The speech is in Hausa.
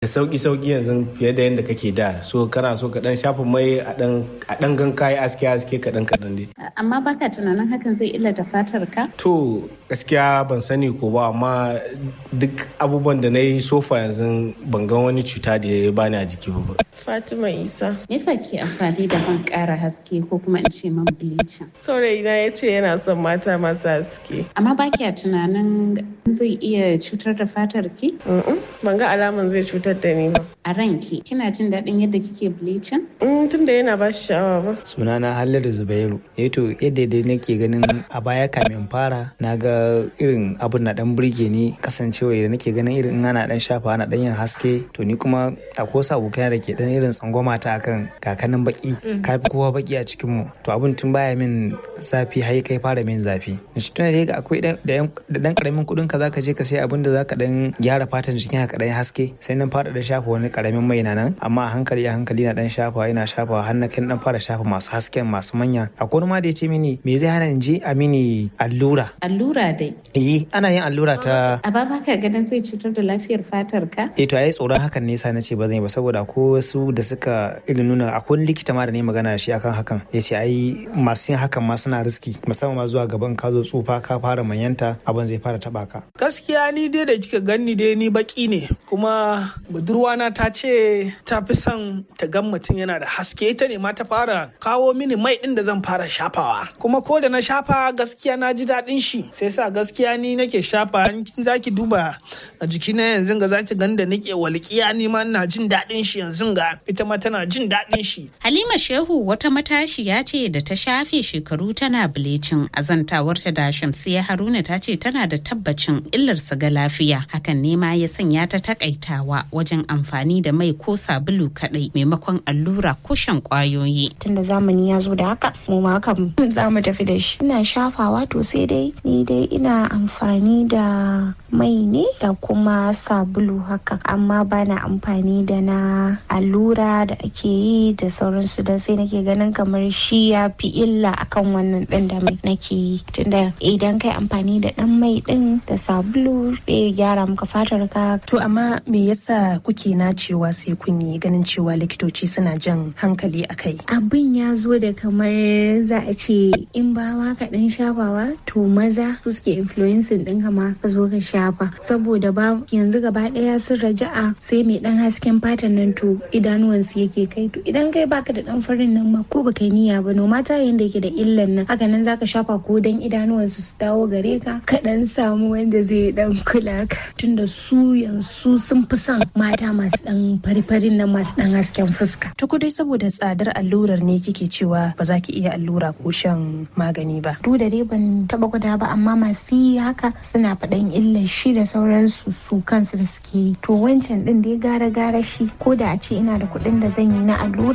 da sauki yanzu fiye da yadda kake da, so kana so ka dan shafa mai a dan gan kayi aske kadan dai. Amma baka tunanin hakan zai illata fatar ka? To gaskiya ban sani ko ba, amma duk abubuwan da na yi sofa yanzu ban ga wani cuta da ya bani a jiki ba. Fatima Isa. Me yasa ke amfani da man ƙara haske ko kuma in ce man bleaching? Saurayina ya ce yana son mata masu haske. Amma ba kya tunanin zai iya cutar da fatar ki? Ban ga alaman zai cutar da ni ba. A ranki kina jin daɗin yadda kike bleaching? Tunda yana ba shi sha'awa ba. Sunana Halliru Zubairu. To yadda dai nake ganin a baya kamin fara na ga irin abun na dan burge ni, kasancewa da nake ganin irin ana dan shafa ana dan yin haske, to ni kuma akwai wasu abokai da ke dan irin tsangwama ta akan kakanin baki, kafi kowa baki a cikin mu. To abun tun baya min zafi har kai fara min zafi. Shi tuna dai akwai da dan karamin kudin ka zaka je ka sai abin da zaka dan gyara fatan jikin ka dan haske, sai nan fara da shafa wani karamin mai nan, amma a hankali na dan shafa ina shafa har na kan dan fara shafa masu hasken masu manya. Akwai ma da ya ce mini me zai hana in je a mini allura dai. Ana yin allura ta. A ba ka ganin zai cutar da lafiyar fatar ka? To ai tsoron hakan ne yasa na ce ba zan yi ba, saboda akwai wasu da suka irin nuna, akwai likita ma da ne magana shi akan hakan, ya ce ai masu yin hakan ma suna riski, musamman ma zuwa gaban ka zo tsufa ka fara manyanta abin zai fara taba ka. Gaskiya ni dai da kika gani dai ni baki ne, kuma budurwana ta ce ta fi son ta gan mutum yana da haske, ita ne ma ta fara kawo mini mai din da zan fara shafawa, kuma ko da na shafa gaskiya na ji daɗin shi, sai sa gaskiya ni nake shafa. Zaki duba a jikina yanzu ga zaki gani da nake walƙiya, ni ma ina jin daɗin shi yanzu ga ita ma tana jin daɗin shi. Halima Shehu wata matashiya ce da ta shafe shekaru tana bleaching. Azantawarta da Shamsiya Haruna ta ce tana da tabbacin illarsa ga lafiya, hakan ne ma ya sanya ta takaitawa wajen amfani da mai ko sabulu kadai maimakon allura ko shan kwayoyi. Tunda zamani ya zo da haka, mu ma kam za mu tafi da shi. Ina shafawa to sai dai ni dai ina amfani da mai ne da kuma sabulu haka, amma bana amfani da na allura da ake yi da sauransu, da sai nake ganin kamar shi ya fi illa akan wannan ɗin da mai nake yi. Tunda idan kai amfani da ɗan mai ɗin da sabulu zai gyara maka fatar ka. To amma me yasa kuke nacewa sai kun yi, ganin cewa likitoci suna jan hankali a kai? Abin ya zo da kamar za a ce in ba ma ka ɗan shafawa to maza su suke influencing ɗin kama ka zo ka shafa, saboda ba yanzu gaba ɗaya sun raja'a sai mai ɗan hasken fatan nan to idanuwansu yake kai. To idan kai baka da ɗan farin nan ma ko baka niyya ba, no mata yanda yake da illan nan haka nan zaka shafa ko dan idanuwansu su dawo gare ka ɗan samu wanda zai ɗan kula ka, tunda su yanzu sun fi son mata masu ɗan fari-farin nan masu ɗan hasken fuska. Tuku dai saboda tsadar allurar ne kike cewa ba za ki iya allura ko shan magani ba? Duk da dai ban taɓa gwada ba, amma masu yi haka suna faɗan illar shi da sauransu su kansu da suke yi. To wancan ɗin dai gara shi, ko da a ce ina da kuɗin da zan yi na allura